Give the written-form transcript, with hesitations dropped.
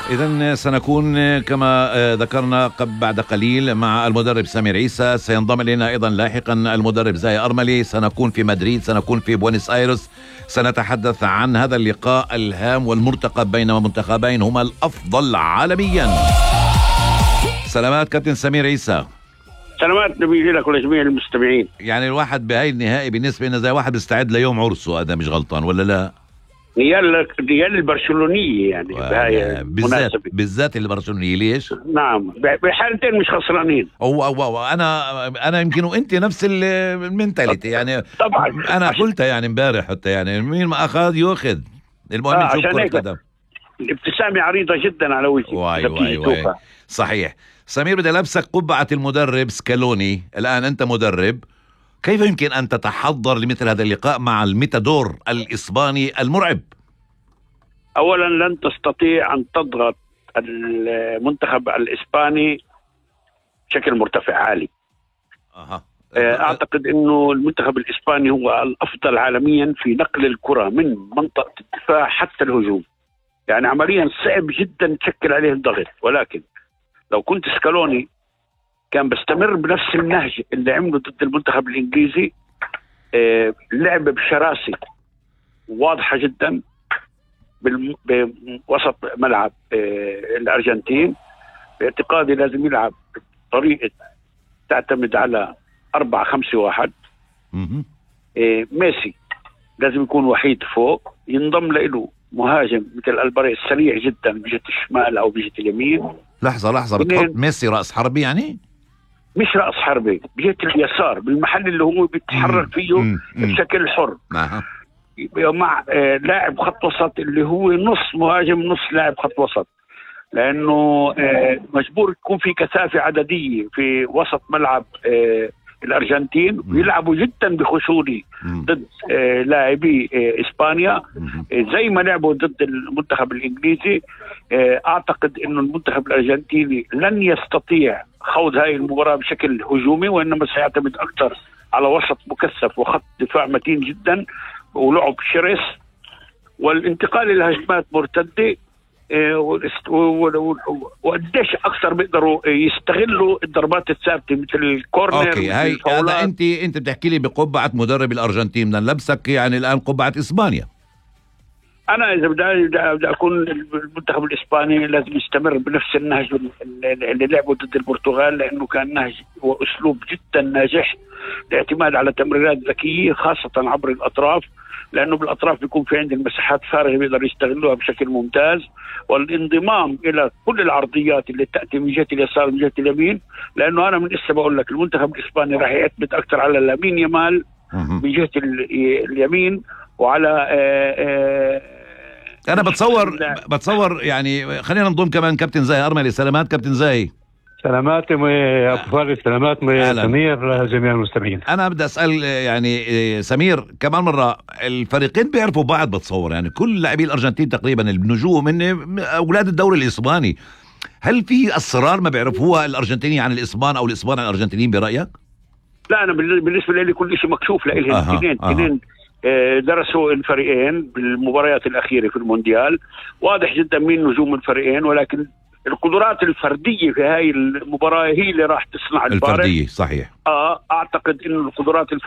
إذن سنكون كما ذكرنا بعد قليل مع المدرب سمير عيسى. سينضم إلينا أيضا لاحقا المدرب زاهي أرملي. سنكون في مدريد، سنكون في بوينس آيرس، سنتحدث عن هذا اللقاء الهام والمرتقب بين منتخبين هما الأفضل عالميا. سلامات كابتن سمير عيسى. سلامات نبيل لك ولجميع المستمعين. يعني الواحد بهاي النهائي بالنسبة لنا زي واحد بيستعد ليوم عرسه، هذا مش غلطان ولا لا؟ ريال البرشلونية يعني بهاي بالذات البرشلونية. ليش؟ نعم بحالتين مش خسرانين. انا يمكن وانت نفس المنتاليتي يعني. طبعا انا قلتها يعني امبارح حتى، يعني مين ما اخذ ياخذ، المهم نشوف كرة قدم. الابتسامة عريضة جدا على وجهي. واي صحيح. سمير، بدي لبسك قبعة المدرب سكالوني. الآن أنت مدرب، كيف يمكن أن تتحضر لمثل هذا اللقاء مع الميتادور الإسباني المرعب؟ أولا لن تستطيع أن تضغط المنتخب الإسباني بشكل مرتفع عالي. أعتقد أنه المنتخب الإسباني هو الأفضل عالميا في نقل الكرة من منطقة الدفاع حتى الهجوم، يعني عمليا صعب جدا تشكل عليه الضغط. ولكن لو كنت سكالوني كان بستمر بنفس النهج اللي عمله ضد المنتخب الإنجليزي، لعب بشراسة واضحة جدا بوسط ملعب الأرجنتين. باعتقادي لازم يلعب بطريقة تعتمد على 4-5-1. ميسي لازم يكون وحيد فوق، ينضم له مهاجم مثل الباريس سريع جدا بجهة الشمال أو بجهة اليمين. لحظة بتحط ميسي رأس حربي يعني؟ مش رأس حربي، بجهة اليسار بالمحل اللي هو بيتحرك فيه بشكل حر. مع لاعب خط وسط اللي هو نص مهاجم نص لاعب خط وسط، لأنه مجبور يكون في كثافة عددية في وسط ملعب الأرجنتين، ويلعبوا جدا بخشونة ضد لاعبي إسبانيا زي ما لعبوا ضد المنتخب الإنجليزي. أعتقد أنه المنتخب الأرجنتيني لن يستطيع خوض هاي المباراة بشكل هجومي، وإنما سيعتمد أكثر على وسط مكثف وخط دفاع متين جدا ولعب شرس والانتقال إلى هجمات مرتدة. وقديش اكثر بيقدروا يستغلوا الضربات الثابته مثل الكورنر. اوكي، هاي هذا انت بتحكي لي بقبعه مدرب الارجنتين، بدنا نلبسك يعني الان قبعه اسبانيا. انا اذا بدي اكون المنتخب الاسباني لازم يستمر بنفس النهج اللي لعبه ضد البرتغال، لانه كان نهج واسلوب جدا ناجح، الاعتماد على تمريرات ذكيه خاصه عبر الاطراف، لأنه بالأطراف بيكون في عندنا مساحات فارغة بيقدر يستغلوها بشكل ممتاز، والانضمام إلى كل العرضيات اللي تأتي من جهة اليسار ومن جهة اليمين، لأنه أنا من لسه بقول لك المنتخب الإسباني راح يعتمد أكثر على لامين يامال من جهة اليمين، وعلى أنا بتصور يعني. خلينا نضم كمان كابتن زاهي أرملي. سلامات كابتن زاهي. سلامات يا أبو فارس. سلامات سمير جميع المستمعين. أنا بدي أسأل يعني سمير كمان مرة، الفريقين بيعرفوا بعض بتصور، يعني كل لاعبي الأرجنتين تقريبا النجوم من أولاد الدوري الإسباني. هل في أسرار ما بيعرفوها الأرجنتيني عن الإسبان أو الإسبان عن الأرجنتينيين برأيك؟ لا، أنا بالنسبة لي كل شيء مكشوف لإلهم. اثنين درسوا الفريقين بالمباريات الأخيرة في المونديال، واضح جدا مين نجوم الفريقين، ولكن القدرات الفردية في هاي المباراة هي اللي راح تصنع الفارق. الفردية صحيح. أعتقد إنه القدرات